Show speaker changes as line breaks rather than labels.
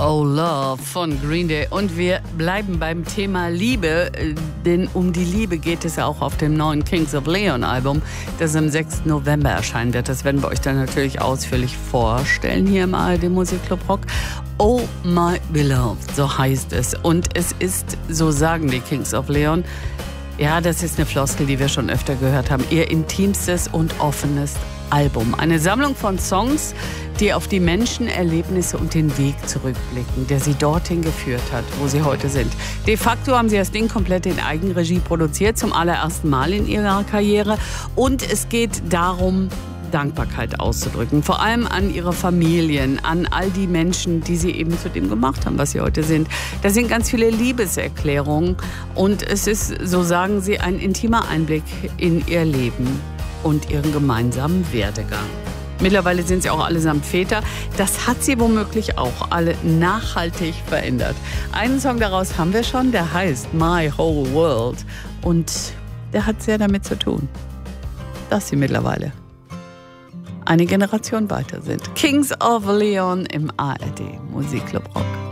Oh Love von Green Day. Und wir bleiben beim Thema Liebe, denn um die Liebe geht es auch auf dem neuen Kings of Leon Album, das am 6. November erscheinen wird. Das werden wir euch dann natürlich ausführlich vorstellen hier im ARD Musikclub Rock. Oh My Beloved, so heißt es. Und es ist, so sagen die Kings of Leon, ja, das ist eine Floskel, die wir schon öfter gehört haben, ihr intimstes und offenes Album. Eine Sammlung von Songs, die auf die Menschen, Erlebnisse und den Weg zurückblicken, der sie dorthin geführt hat, wo sie heute sind. De facto haben sie das Ding komplett in Eigenregie produziert, zum allerersten Mal in ihrer Karriere. Und es geht darum, Dankbarkeit auszudrücken. Vor allem an ihre Familien, an all die Menschen, die sie eben zu dem gemacht haben, was sie heute sind. Da sind ganz viele Liebeserklärungen und es ist, so sagen sie, ein intimer Einblick in ihr Leben und ihren gemeinsamen Werdegang. Mittlerweile sind sie auch allesamt Väter. Das hat sie womöglich auch alle nachhaltig verändert. Einen Song daraus haben wir schon, der heißt My Whole World. Und der hat sehr damit zu tun, dass sie mittlerweile eine Generation weiter sind. Kings of Leon im ARD Musikclub Rock.